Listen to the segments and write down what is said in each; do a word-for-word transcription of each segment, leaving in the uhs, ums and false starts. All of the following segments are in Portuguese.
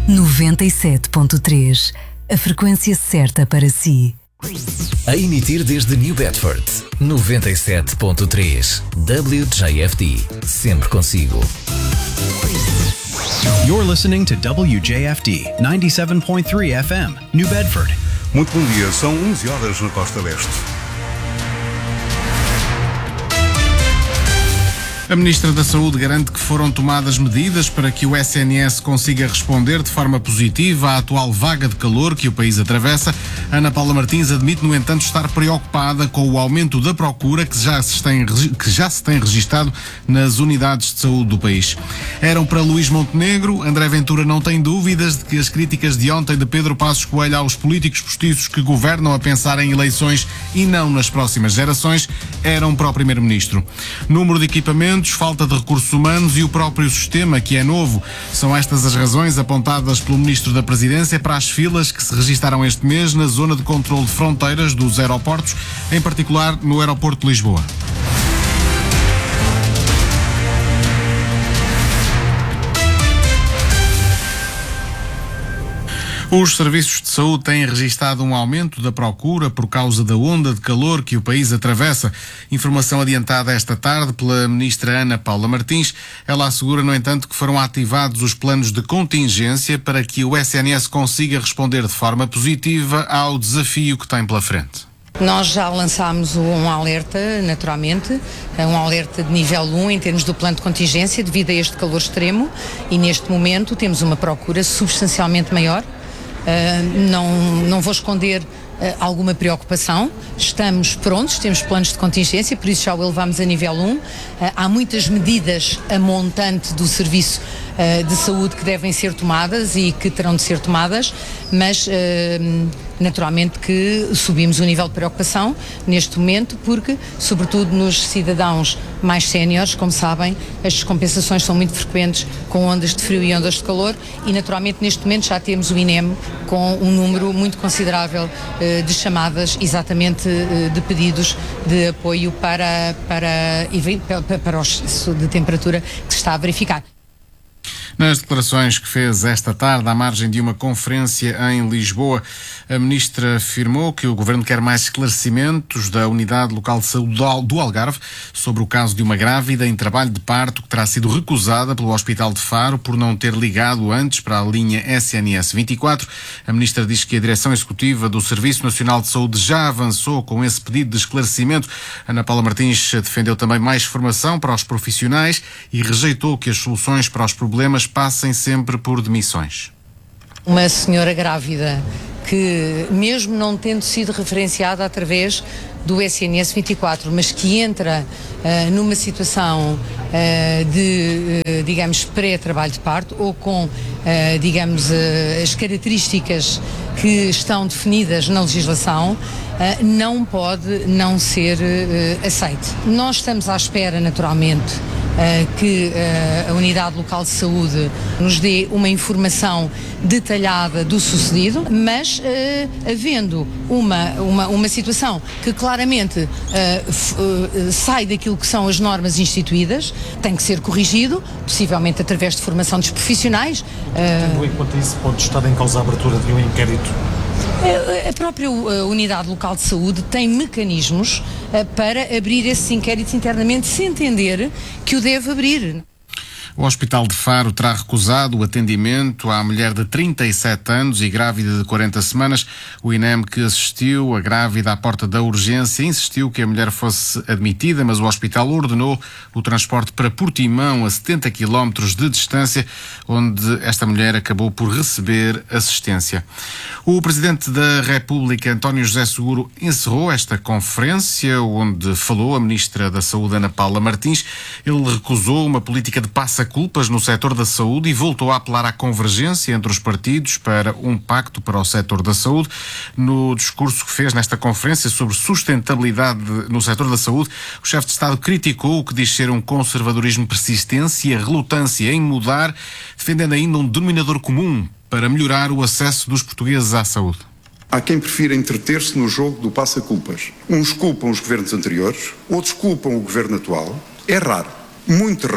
noventa e sete ponto três, a frequência certa para si. A emitir desde New Bedford, noventa e sete ponto três, W J F D, sempre consigo. You're listening to W J F D ninety-seven point three F M, New Bedford. Muito bom dia, são onze horas na Costa Leste. A Ministra da Saúde garante que foram tomadas medidas para que o S N S consiga responder de forma positiva à atual vaga de calor que o país atravessa. Ana Paula Martins admite, no entanto, estar preocupada com o aumento da procura que já se tem, que já se tem registado nas unidades de saúde do país. Eram para Luís Montenegro. André Ventura não tem dúvidas de que as críticas de ontem de Pedro Passos Coelho aos políticos postiços que governam a pensar em eleições e não nas próximas gerações eram para o Primeiro-Ministro. Número de equipamentos, falta de recursos humanos e o próprio sistema, que é novo. São estas as razões apontadas pelo Ministro da Presidência para as filas que se registaram este mês na zona de controle de fronteiras dos aeroportos, em particular no aeroporto de Lisboa. Os serviços de saúde têm registado um aumento da procura por causa da onda de calor que o país atravessa. Informação adiantada esta tarde pela Ministra Ana Paula Martins. Ela assegura, no entanto, que foram ativados os planos de contingência para que o S N S consiga responder de forma positiva ao desafio que tem pela frente. Nós já lançámos um alerta, naturalmente, um alerta de nível um em termos do plano de contingência devido a este calor extremo, e neste momento temos uma procura substancialmente maior. Uh, não, não vou esconder uh, alguma preocupação. Estamos prontos, temos planos de contingência, por isso já o elevamos a nível um. Uh, há muitas medidas a montante do serviço uh, de saúde que devem ser tomadas e que terão de ser tomadas, mas uh, naturalmente que subimos o nível de preocupação neste momento, porque, sobretudo nos cidadãos mais séniores, como sabem, as descompensações são muito frequentes com ondas de frio e ondas de calor, e naturalmente neste momento já temos o I N E M com um número muito considerável uh, de chamadas, exatamente uh, de pedidos de apoio para, para, para, para o excesso de temperatura que se está a verificar. Nas declarações que fez esta tarde à margem de uma conferência em Lisboa, a Ministra afirmou que o Governo quer mais esclarecimentos da Unidade Local de Saúde do Algarve sobre o caso de uma grávida em trabalho de parto que terá sido recusada pelo Hospital de Faro por não ter ligado antes para a linha S N S vinte e quatro. A Ministra diz que a Direção Executiva do Serviço Nacional de Saúde já avançou com esse pedido de esclarecimento. Ana Paula Martins defendeu também mais formação para os profissionais e rejeitou que as soluções para os problemas passem sempre por demissões. Uma senhora grávida que, mesmo não tendo sido referenciada através do S N S vinte e quatro, mas que entra uh, numa situação uh, de, uh, digamos, pré-trabalho de parto, ou com, uh, digamos, uh, as características que estão definidas na legislação, uh, não pode não ser uh, aceite. Nós estamos à espera, naturalmente, Uh, que uh, a Unidade Local de Saúde nos dê uma informação detalhada do sucedido, mas uh, havendo uma, uma, uma situação que claramente uh, f, uh, sai daquilo que são as normas instituídas, tem que ser corrigido, possivelmente através de formação dos profissionais. Uh, Enquanto isso, pode estar em causa a abertura de um inquérito? A própria Unidade Local de Saúde tem mecanismos para abrir esses inquéritos internamente, se entender que o deve abrir. O Hospital de Faro terá recusado o atendimento à mulher de trinta e sete anos e grávida de quarenta semanas. O I N E M, que assistiu a grávida à porta da urgência, insistiu que a mulher fosse admitida, mas o hospital ordenou o transporte para Portimão, a setenta quilómetros de distância, onde esta mulher acabou por receber assistência. O Presidente da República, António José Seguro, encerrou esta conferência, onde falou a Ministra da Saúde, Ana Paula Martins. Ele recusou uma política de passa culpas no setor da saúde e voltou a apelar à convergência entre os partidos para um pacto para o setor da saúde. No discurso que fez nesta conferência sobre sustentabilidade no setor da saúde, o chefe de Estado criticou o que diz ser um conservadorismo persistente e a relutância em mudar, defendendo ainda um denominador comum para melhorar o acesso dos portugueses à saúde. Há quem prefira entreter-se no jogo do passa-culpas. Uns culpam os governos anteriores, outros culpam o governo atual. É raro, muito raro,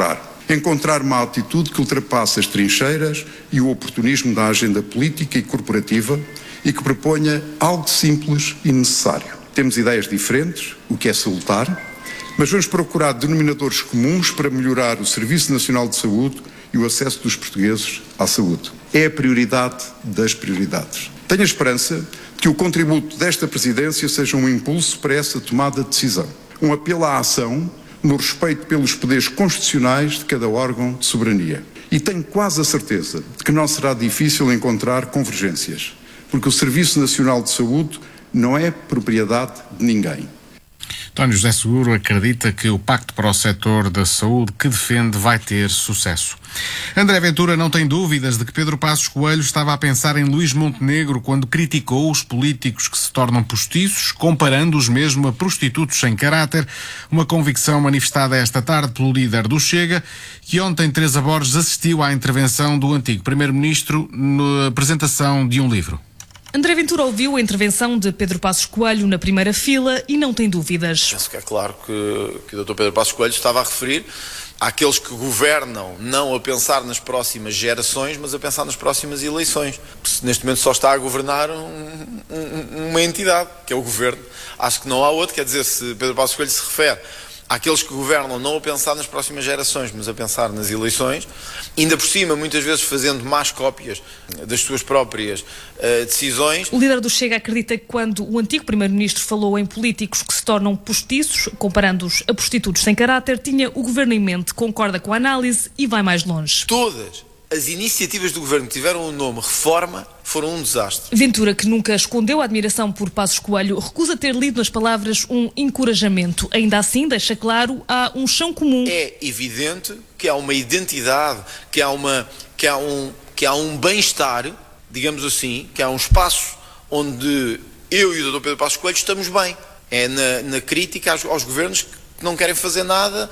encontrar uma atitude que ultrapasse as trincheiras e o oportunismo da agenda política e corporativa e que proponha algo simples e necessário. Temos ideias diferentes, o que é salutar, mas vamos procurar denominadores comuns para melhorar o Serviço Nacional de Saúde e o acesso dos portugueses à saúde. É a prioridade das prioridades. Tenho a esperança que o contributo desta presidência seja um impulso para essa tomada de decisão. Um apelo à ação no respeito pelos poderes constitucionais de cada órgão de soberania. E tenho quase a certeza de que não será difícil encontrar convergências, porque o Serviço Nacional de Saúde não é propriedade de ninguém. António José Seguro acredita que o Pacto para o Setor da Saúde que defende vai ter sucesso. André Ventura não tem dúvidas de que Pedro Passos Coelho estava a pensar em Luís Montenegro quando criticou os políticos que se tornam postiços, comparando-os mesmo a prostitutos sem caráter, uma convicção manifestada esta tarde pelo líder do Chega, que ontem Teresa Borges assistiu à intervenção do antigo Primeiro-Ministro na apresentação de um livro. André Ventura ouviu a intervenção de Pedro Passos Coelho na primeira fila e não tem dúvidas. Penso que é claro que, que o doutor Pedro Passos Coelho estava a referir àqueles que governam não a pensar nas próximas gerações, mas a pensar nas próximas eleições. Neste momento só está a governar um, um, uma entidade, que é o governo. Acho que não há outro, quer dizer, se Pedro Passos Coelho se refere àqueles que governam não a pensar nas próximas gerações, mas a pensar nas eleições, ainda por cima, muitas vezes fazendo más cópias das suas próprias uh, decisões. O líder do Chega acredita que quando o antigo Primeiro-Ministro falou em políticos que se tornam postiços, comparando-os a prostitutos sem caráter, tinha o governo em mente, concorda com a análise e vai mais longe. Todas as iniciativas do governo que tiveram o nome reforma foram um desastre. Ventura, que nunca escondeu a admiração por Passos Coelho, recusa ter lido nas palavras um encorajamento. Ainda assim, deixa claro, há um chão comum. É evidente que há uma identidade, que há, uma, que há um, que há um bem-estar, digamos assim, que há um espaço onde eu e o doutor Pedro Passos Coelho estamos bem. É na, na crítica aos, aos governos que não querem fazer nada,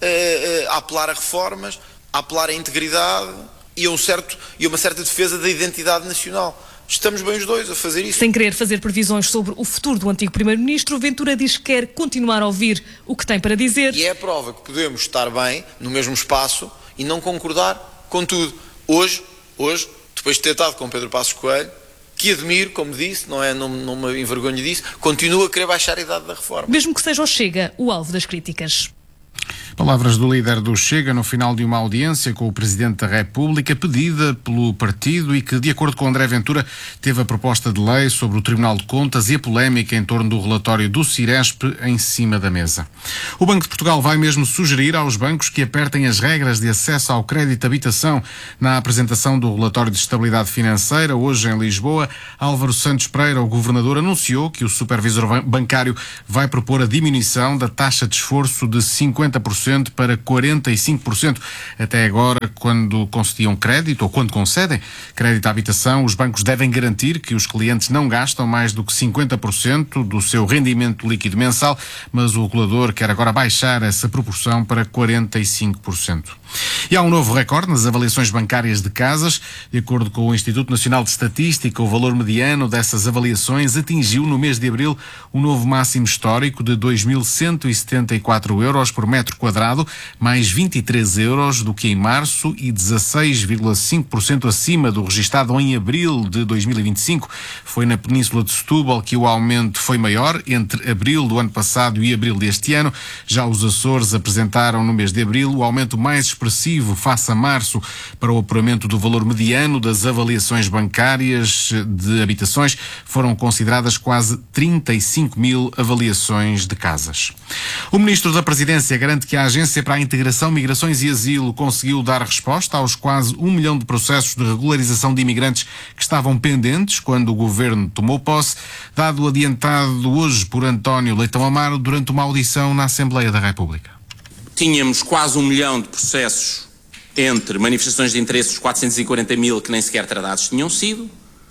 a, a, a apelar a reformas, a apelar a integridade e, um certo, e uma certa defesa da identidade nacional. Estamos bem os dois a fazer isso. Sem querer fazer previsões sobre o futuro do antigo Primeiro-Ministro, Ventura diz que quer continuar a ouvir o que tem para dizer. E é a prova que podemos estar bem no mesmo espaço e não concordar com tudo. Hoje, hoje depois de ter estado com Pedro Passos Coelho, que admiro, como disse, não, é, não, não me envergonho disso, continua a querer baixar a idade da reforma. Mesmo que seja o Chega o alvo das críticas. Palavras do líder do Chega no final de uma audiência com o Presidente da República pedida pelo partido e que, de acordo com André Ventura, teve a proposta de lei sobre o Tribunal de Contas e a polémica em torno do relatório do Ciresp em cima da mesa. O Banco de Portugal vai mesmo sugerir aos bancos que apertem as regras de acesso ao crédito de habitação. Na apresentação do relatório de estabilidade financeira, hoje em Lisboa, Álvaro Santos Pereira, o governador, anunciou que o supervisor bancário vai propor a diminuição da taxa de esforço de cinquenta por cento para quarenta e cinco por cento. Até agora, quando concediam crédito, ou quando concedem crédito à habitação, os bancos devem garantir que os clientes não gastam mais do que cinquenta por cento do seu rendimento líquido mensal, mas o regulador quer agora baixar essa proporção para quarenta e cinco por cento. E há um novo recorde nas avaliações bancárias de casas. De acordo com o Instituto Nacional de Estatística, o valor mediano dessas avaliações atingiu no mês de abril um novo máximo histórico de dois mil cento e setenta e quatro euros por metro quadrado, mais vinte e três euros do que em março e dezasseis vírgula cinco por cento acima do registado em abril de dois mil e vinte e cinco. Foi na Península de Setúbal que o aumento foi maior, entre abril do ano passado e abril deste ano. Já os Açores apresentaram no mês de abril o aumento mais expressivo face a março para o apuramento do valor mediano das avaliações bancárias de habitações. Foram consideradas quase trinta e cinco mil avaliações de casas. O Ministro da Presidência garante que a Agência para a Integração, Migrações e Asilo conseguiu dar resposta aos quase um milhão de processos de regularização de imigrantes que estavam pendentes quando o Governo tomou posse, dado adiantado hoje por António Leitão Amaro durante uma audição na Assembleia da República. Tínhamos quase um milhão de processos entre manifestações de interesse, os quatrocentos e quarenta mil que nem sequer tratados tinham sido,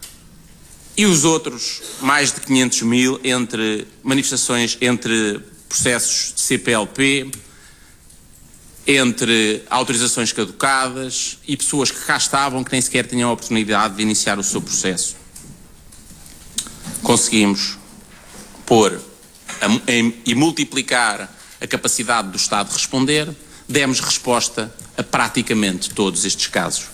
e os outros, mais de quinhentos mil, entre manifestações, entre processos de C P L P, entre autorizações caducadas e pessoas que cá estavam que nem sequer tinham a oportunidade de iniciar o seu processo. Conseguimos pôr a, em, e multiplicar a capacidade do Estado de responder, demos resposta a praticamente todos estes casos.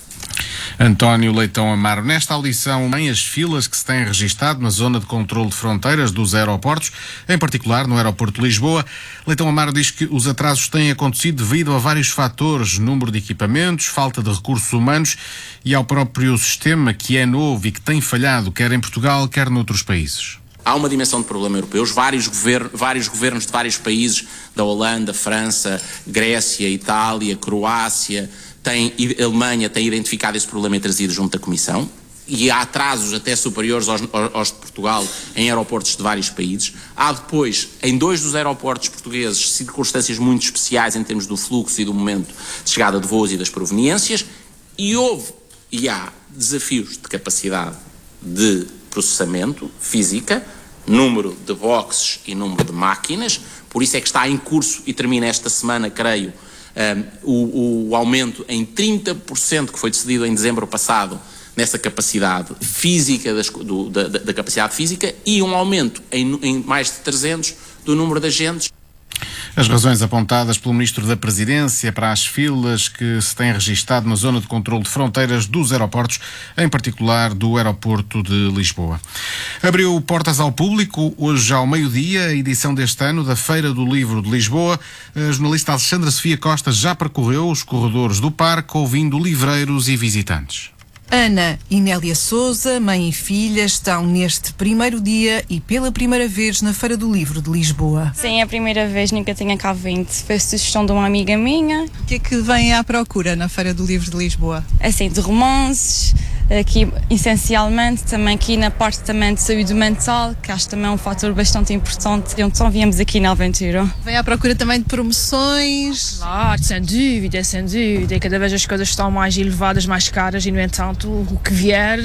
António Leitão Amaro, nesta audição, nem as filas que se têm registado na zona de controle de fronteiras dos aeroportos, em particular no aeroporto de Lisboa. Leitão Amaro diz que os atrasos têm acontecido devido a vários fatores, número de equipamentos, falta de recursos humanos e ao próprio sistema que é novo e que tem falhado, quer em Portugal, quer noutros países. Há uma dimensão de problema europeu. Vários, gover- vários governos de vários países, da Holanda, França, Grécia, Itália, Croácia, tem, a Alemanha, têm identificado esse problema e trazido junto à Comissão. E há atrasos até superiores aos, aos de Portugal em aeroportos de vários países. Há depois, em dois dos aeroportos portugueses, circunstâncias muito especiais em termos do fluxo e do momento de chegada de voos e das proveniências. E houve, e há, desafios de capacidade de processamento física, número de boxes e número de máquinas. Por isso é que está em curso e termina esta semana, creio, um, o, o aumento em trinta por cento que foi decidido em dezembro passado nessa capacidade física, das, do, da, da capacidade física, e um aumento em, em mais de trezentos do número de agentes. As razões apontadas pelo Ministro da Presidência para as filas que se têm registado na zona de controle de fronteiras dos aeroportos, em particular do aeroporto de Lisboa. Abriu portas ao público, hoje ao meio-dia, a edição deste ano da Feira do Livro de Lisboa. A jornalista Alexandra Sofia Costa já percorreu os corredores do parque, ouvindo livreiros e visitantes. Ana e Nélia Sousa, mãe e filha, estão neste primeiro dia e pela primeira vez na Feira do Livro de Lisboa. Sim, é a primeira vez, nunca tinha cá vindo. Foi a sugestão de uma amiga minha. O que é que vem à procura na Feira do Livro de Lisboa? Assim, de romances, aqui essencialmente, também aqui na parte também de saúde mental, que acho também um fator bastante importante. Então viemos aqui na aventura. Vem à procura também de promoções? Ah, sem dúvida, sem dúvida. E cada vez as coisas estão mais elevadas, mais caras e, no entanto, o que vier,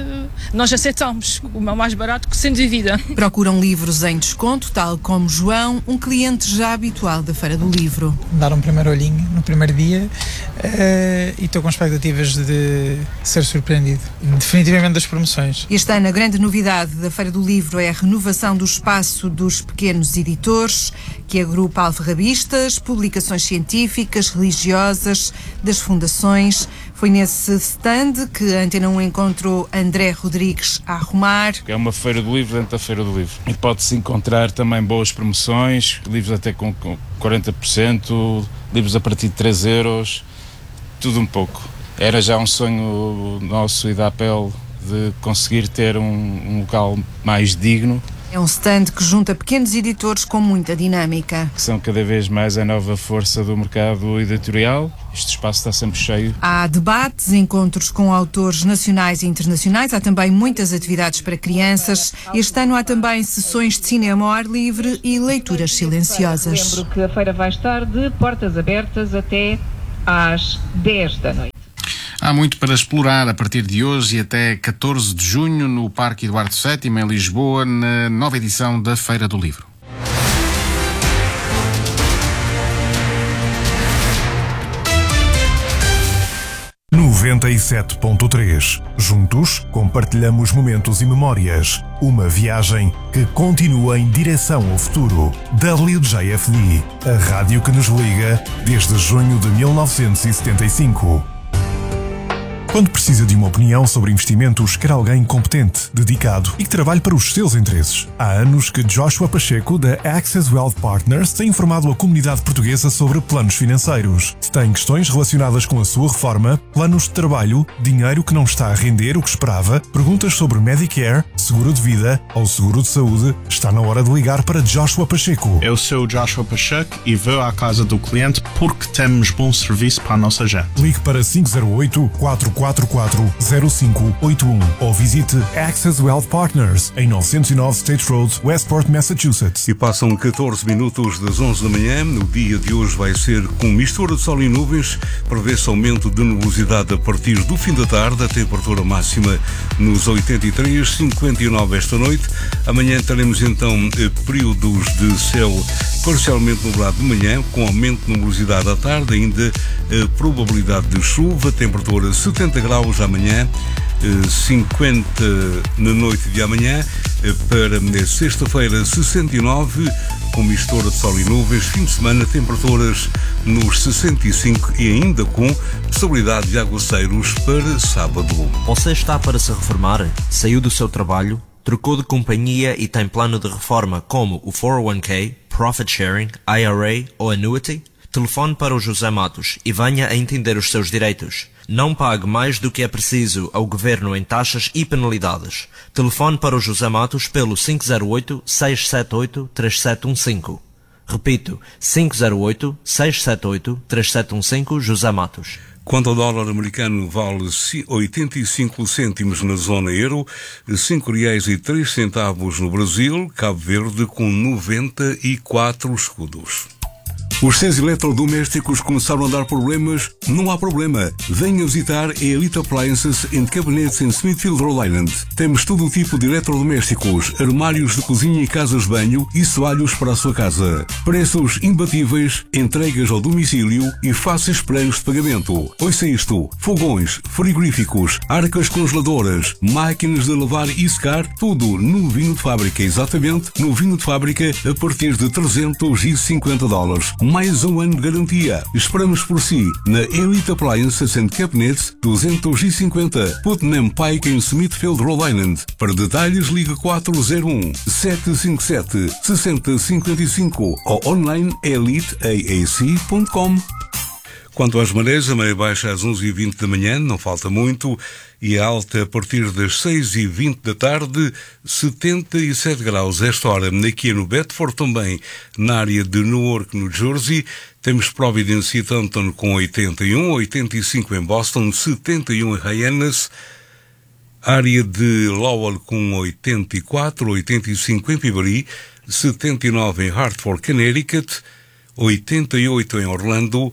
nós aceitamos. O mais barato, sem dúvida. Procuram livros em desconto, tal como João, um cliente já habitual da Feira do Livro. Dar um primeiro olhinho no primeiro dia uh, e estou com expectativas de ser surpreendido. Definitivamente das promoções. Este ano a grande novidade da Feira do Livro é a renovação do espaço dos pequenos editores, que agrupa alfarrabistas, publicações científicas, religiosas, das fundações. Foi nesse stand que a Antena um encontrou André Rodrigues a arrumar. É uma feira do livro dentro da feira do livro. E pode-se encontrar também boas promoções, livros até com quarenta por cento, livros a partir de três euros, tudo um pouco. Era já um sonho nosso e da Apel de conseguir ter um, um local mais digno. É um stand que junta pequenos editores com muita dinâmica. Que são cada vez mais a nova força do mercado editorial. Este espaço está sempre cheio. Há debates, encontros com autores nacionais e internacionais. Há também muitas atividades para crianças. Este ano há também sessões de cinema ao ar livre e leituras silenciosas. Lembro que a feira vai estar de portas abertas até às dez da noite. Há muito para explorar a partir de hoje e até catorze de junho no Parque Eduardo sétimo, em Lisboa, na nova edição da Feira do Livro. noventa e sete ponto três. Juntos, compartilhamos momentos e memórias. Uma viagem que continua em direção ao futuro. W J F D, a rádio que nos liga desde junho de mil novecentos e setenta e cinco. Quando precisa de uma opinião sobre investimentos, quer alguém competente, dedicado e que trabalhe para os seus interesses. Há anos que Joshua Pacheco, da Access Wealth Partners, tem informado a comunidade portuguesa sobre planos financeiros. Se tem questões relacionadas com a sua reforma, planos de trabalho, dinheiro que não está a render o que esperava, perguntas sobre Medicare, seguro de vida ou seguro de saúde, está na hora de ligar para Joshua Pacheco. Eu sou Joshua Pacheco e vou à casa do cliente porque temos bom serviço para a nossa gente. Ligue para cinco zero oito, quatro quatro quatro, zero cinco oito um ou visite Access Wealth Partners em novecentos e nove State Road, Westport, Massachusetts. E passam catorze minutos das onze da manhã. O dia de hoje vai ser com mistura de sol e nuvens. Prevê-se aumento de nubosidade a partir do fim da tarde. A temperatura máxima nos oitenta e três, cinquenta e nove esta noite. Amanhã teremos então períodos de céu parcialmente nublado de manhã, com aumento de nubosidade à tarde, ainda a probabilidade de chuva, temperatura setenta graus amanhã, cinquenta na noite de amanhã, para sexta-feira sessenta e nove, com mistura de sol e nuvens, fim de semana temperaturas nos sessenta e cinco e ainda com possibilidade de aguaceiros para sábado. Você está para se reformar? Saiu do seu trabalho? Trocou de companhia e tem plano de reforma como o quatro oh um k, Profit Sharing, I R A ou Annuity? Telefone para o José Matos e venha a entender os seus direitos. Não pague mais do que é preciso ao Governo em taxas e penalidades. Telefone para o José Matos pelo cinco zero oito, seis sete oito, três sete um cinco. Repito, cinco zero oito, seis sete oito, três sete um cinco, José Matos. Quanto ao dólar americano, vale oitenta e cinco cêntimos na zona euro, cinco reais e três centavos no Brasil, Cabo Verde com noventa e quatro escudos. Os seus eletrodomésticos começaram a dar problemas? Não há problema. Venha visitar a Elite Appliances and Cabinets em Smithfield, Rhode Island. Temos todo o tipo de eletrodomésticos, armários de cozinha e casas de banho e soalhos para a sua casa. Preços imbatíveis, entregas ao domicílio e fáceis planos de pagamento. Ouça isto: fogões, frigoríficos, arcas congeladoras, máquinas de lavar e secar, tudo no vinho de fábrica, exatamente no vinho de fábrica a partir de trezentos e cinquenta dólares. Mais um ano de garantia. Esperamos por si na Elite Appliances and Cabinets duzentos e cinquenta Putnam Pike em Smithfield, Rhode Island. Para detalhes, ligue quatro zero um, sete cinco sete, seis zero cinco cinco ou online elite a a c ponto com. Quanto às marés, a maré baixa às onze e vinte da manhã, não falta muito, e a alta a partir das seis e vinte da tarde, setenta e sete graus. Esta hora, aqui no Bedford, também na área de Newark, no Jersey, temos Providence e Taunton com oitenta e um, oitenta e cinco em Boston, setenta e um em Hyannis, área de Lowell com oitenta e quatro, oitenta e cinco em Peabody, setenta e nove em Hartford, Connecticut, oitenta e oito em Orlando,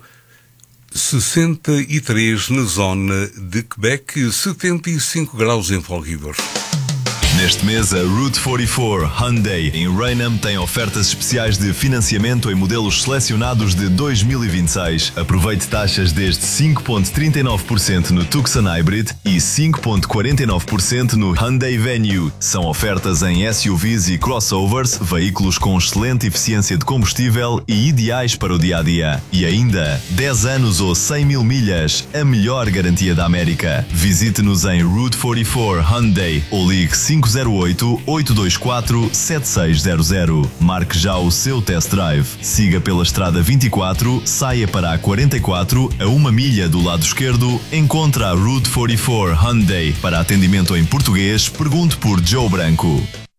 sessenta e três na zona de Quebec, setenta e cinco graus em Fall River. Neste mês, a Route quarenta e quatro Hyundai em Raynham tem ofertas especiais de financiamento em modelos selecionados de dois mil e vinte e seis. Aproveite taxas desde cinco vírgula trinta e nove por cento no Tucson Hybrid e cinco vírgula quarenta e nove por cento no Hyundai Venue. São ofertas em S U Vs e crossovers, veículos com excelente eficiência de combustível e ideais para o dia-a-dia. E ainda, dez anos ou cem mil milhas, a melhor garantia da América. Visite-nos em Route quarenta e quatro Hyundai ou ligue cinco zero oito, oito dois quatro, sete seis zero zero. Marque já o seu test drive. Siga pela estrada vinte e quatro, saia para a quarenta e quatro, a uma milha do lado esquerdo, encontra a Route quarenta e quatro Hyundai. Para atendimento em português, pergunte por Joe Branco.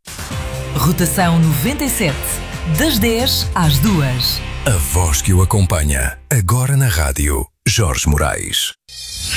Rotação noventa e sete, das dez às duas. A voz que o acompanha, agora na rádio, Jorge Moraes.